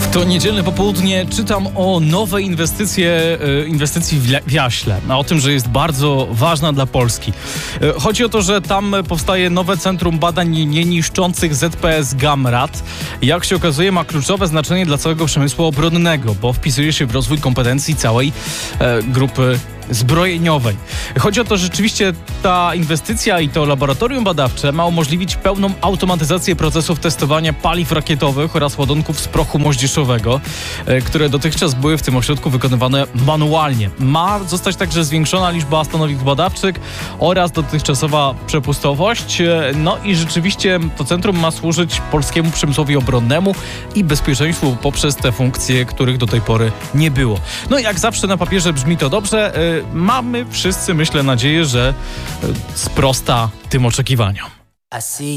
To niedzielne popołudnie czytam o nowej inwestycji w Jaśle, o tym, że jest bardzo ważna dla Polski. Chodzi o to, że tam powstaje nowe Centrum Badań Nieniszczących ZPS Gamrat. Jak się okazuje, ma kluczowe znaczenie dla całego przemysłu obronnego, bo wpisuje się w rozwój kompetencji całej grupy zbrojeniowej. Chodzi o to, że rzeczywiście ta inwestycja i to laboratorium badawcze ma umożliwić pełną automatyzację procesów testowania paliw rakietowych oraz ładunków z prochu moździerzowego, które dotychczas były w tym ośrodku wykonywane manualnie. Ma zostać także zwiększona liczba stanowisk badawczych oraz dotychczasowa przepustowość. No i rzeczywiście to centrum ma służyć polskiemu przemysłowi obronnemu i bezpieczeństwu poprzez te funkcje, których do tej pory nie było. No i jak zawsze na papierze brzmi to dobrze. Mamy wszyscy, myślę, nadzieję, że sprosta tym oczekiwaniom.